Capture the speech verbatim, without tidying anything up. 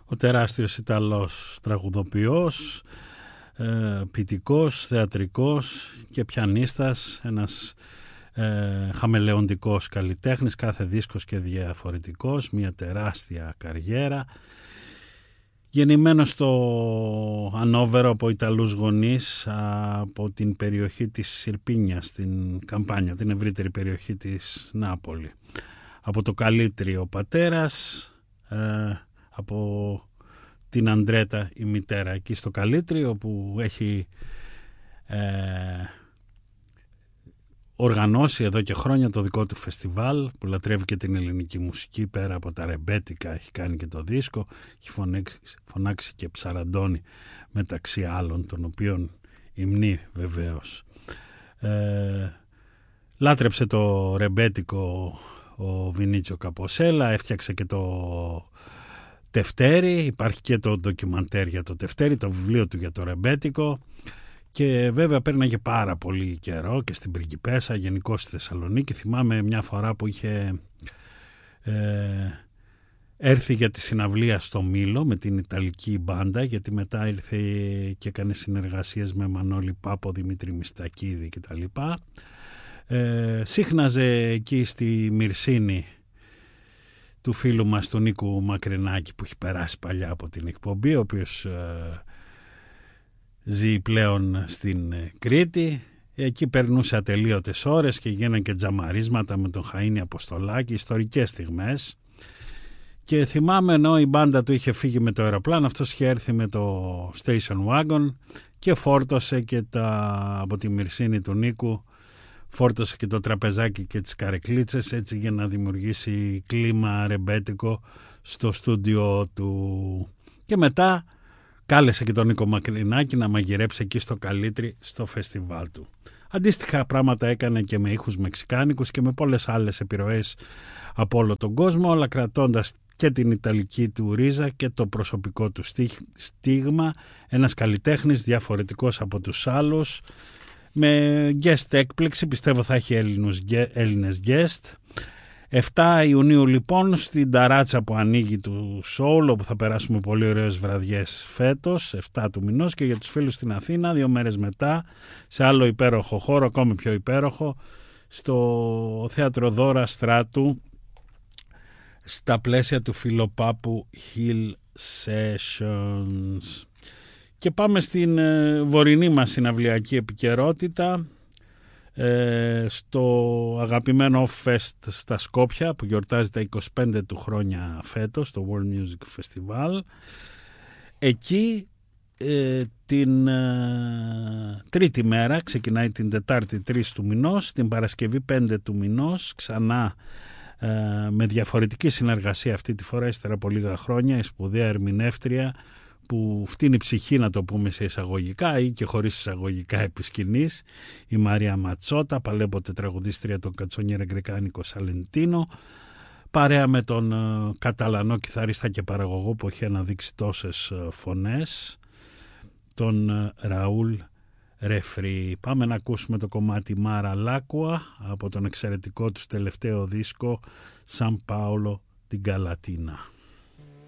ο τεράστιος Ιταλός τραγουδοποιός, ε, ποιητικός, θεατρικός και πιανίστας, ένας ε, χαμελεοντικός καλλιτέχνης, κάθε δίσκος και διαφορετικός, μια τεράστια καριέρα. Γεννημένος στο Ανόβερο από Ιταλούς γονείς, από την περιοχή της Σιρπίνια στην Καμπάνια, την ευρύτερη περιοχή της Νάπολη. Από το Καλήτριο ο πατέρας, ε, από την Αντρέτα η μητέρα, εκεί στο Καλήτριο που έχει ε, οργανώσει εδώ και χρόνια το δικό του φεστιβάλ, που λατρεύει και την ελληνική μουσική. Πέρα από τα ρεμπέτικα έχει κάνει και το δίσκο, έχει φωνάξει, φωνάξει και ψαραντώνει μεταξύ άλλων, των οποίων υμνεί βεβαίως. Ε, λάτρεψε το ρεμπέτικο ο Βινίτσιο Καποσέλα, έφτιαξε και το Τευτέρι, υπάρχει και το ντοκιμαντέρ για το Τευτέρι, το βιβλίο του για το ρεμπέτικο. Και βέβαια πέρναγε πάρα πολύ καιρό και στην Πριγκιπέσα, γενικώς στη Θεσσαλονίκη. Θυμάμαι μια φορά που είχε ε, έρθει για τη συναυλία στο Μήλο με την Ιταλική μπάντα, γιατί μετά ήρθε και έκανε συνεργασίες με Μανώλη Πάπο, Δημήτρη Μιστακίδη κτλ. Ε, σύχναζε εκεί στη Μυρσίνη του φίλου μας του Νίκου Μακρινάκη, που έχει περάσει παλιά από την εκπομπή, ο οποίος ε, ζει πλέον στην Κρήτη. Εκεί περνούσε ατελείωτες ώρες και γίνανε και τζαμαρίσματα με τον Χαΐνη Αποστολάκη, ιστορικές στιγμές. Και θυμάμαι, ενώ η μπάντα του είχε φύγει με το αεροπλάνο, αυτός είχε έρθει με το station wagon και φόρτωσε και τα, από τη Μυρσίνη του Νίκου, φόρτωσε και το τραπεζάκι και τις καρεκλίτσες, έτσι για να δημιουργήσει κλίμα ρεμπέτικο στο στούντιο του. Και μετά κάλεσε και τον Νίκο Μακρινάκη να μαγειρέψει εκεί στο Καλήτρι στο φεστιβάλ του. Αντίστοιχα πράγματα έκανε και με ήχους μεξικάνικους και με πολλές άλλες επιρροές από όλο τον κόσμο, αλλά κρατώντας και την ιταλική του ρίζα και το προσωπικό του στίγμα. Ένας καλλιτέχνης διαφορετικός από τους άλλους, με guest έκπληξη, πιστεύω θα έχει Έλληνους, Έλληνες guest. εφτά Ιουνίου λοιπόν στην ταράτσα που ανοίγει του Σόουλ, όπου θα περάσουμε πολύ ωραίες βραδιές φέτος, εφτά του μηνός, και για τους φίλους στην Αθήνα δύο μέρες μετά σε άλλο υπέροχο χώρο, ακόμη πιο υπέροχο, στο Θέατρο Δώρα Στράτου, στα πλαίσια του Φιλοπάπου Hill Sessions. Και πάμε στην ε, βορεινή μας συναυλιακή επικαιρότητα, ε, στο αγαπημένο Fest στα Σκόπια, που γιορτάζει τα είκοσι πέντε του χρόνια φέτος, το World Music Festival. Εκεί ε, την ε, τρίτη μέρα, ξεκινάει την Τετάρτη τρεις του μηνός, την Παρασκευή πέντε του μηνός, ξανά ε, με διαφορετική συνεργασία αυτή τη φορά, ύστερα από λίγα χρόνια, η σπουδαία ερμηνεύτρια που φτύνει ψυχή, να το πούμε σε εισαγωγικά ή και χωρίς εισαγωγικά, επί σκηνής, η Μαρία Ματσότα, παλέποτε τραγουδίστρια των Κατσόνιερε Γκρεκάνικο Σαλεντίνο, παρέα με τον uh, Καταλανό κιθαρίστα και παραγωγό που έχει αναδείξει τόσες uh, φωνές, τον uh, Ραούλ Ρεφρή. Πάμε να ακούσουμε το κομμάτι Μάρα Λάκουα από τον εξαιρετικό τους τελευταίο δίσκο Σαν Πάολο την Καλατίνα.